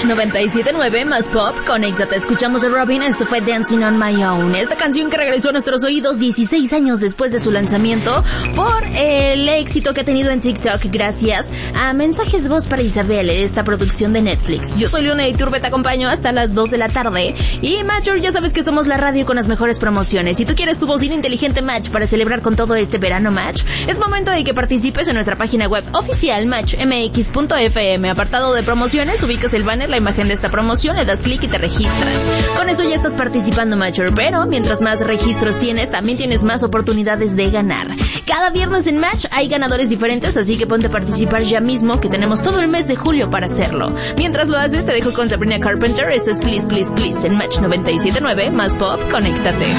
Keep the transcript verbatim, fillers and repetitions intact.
noventa y siete punto nueve más pop, conéctate, escuchamos a Robyn, esto fue Dancing on My Own, esta canción que regresó a nuestros oídos dieciséis años después de su lanzamiento por el éxito que ha tenido en TikTok gracias a mensajes de voz para Isabel, esta producción de Netflix. Yo soy Leona Iturbe, te acompaño hasta las dos de la tarde y Matcher, ya sabes que somos la radio con las mejores promociones. Si tú quieres tu bocina inteligente Match para celebrar con todo este verano Match, es momento de que participes en nuestra página web oficial match m x punto f m, apartado de promociones, ubicas el banner, la imagen de esta promoción, le das clic y te registras. Con eso ya estás participando Matcher, pero mientras más registros tienes, también tienes más oportunidades de ganar. Cada viernes en Match hay ganadores diferentes, así que ponte a participar ya mismo, que tenemos todo el mes de julio para hacerlo. Mientras lo haces, te dejo con Sabrina Carpenter, esto es Please Please Please en Match noventa y siete punto nueve más pop, conéctate.